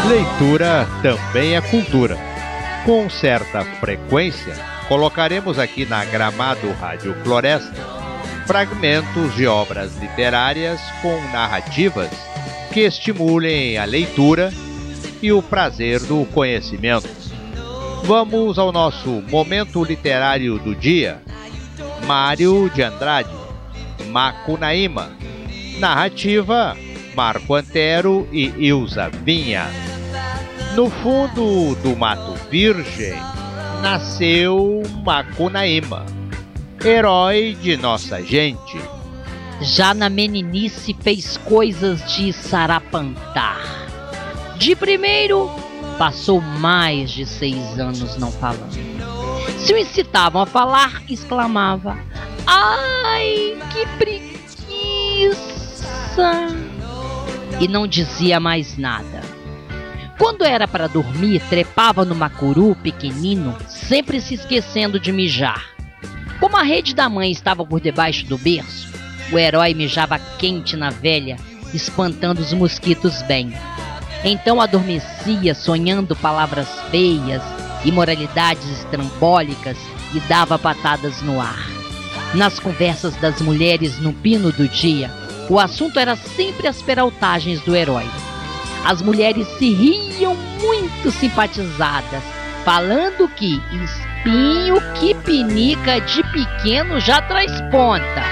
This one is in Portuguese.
Leitura também é cultura. Com certa frequência, colocaremos aqui na Gramado Rádio Floresta fragmentos de obras literárias com narrativas que estimulem a leitura e o prazer do conhecimento. Vamos ao nosso momento literário do dia. Mário de Andrade, Macunaíma. Narrativa, Marco Antero e Ilza Vinha. No fundo do Mato Virgem, nasceu Macunaíma, herói de nossa gente. Já na meninice fez coisas de sarapantar. De primeiro, passou mais de 6 anos não falando. Se o incitavam a falar, exclamava: "Ai, que preguiça!" E não dizia mais nada. Quando era para dormir, trepava no macuru pequenino, sempre se esquecendo de mijar. Como a rede da mãe estava por debaixo do berço, o herói mijava quente na velha, espantando os mosquitos bem. Então adormecia, sonhando palavras feias, imoralidades estrambólicas, e dava patadas no ar. Nas conversas das mulheres no pino do dia, o assunto era sempre as peraltagens do herói. As mulheres se riam muito simpatizadas, falando que espinho que pinica de pequeno já traz ponta.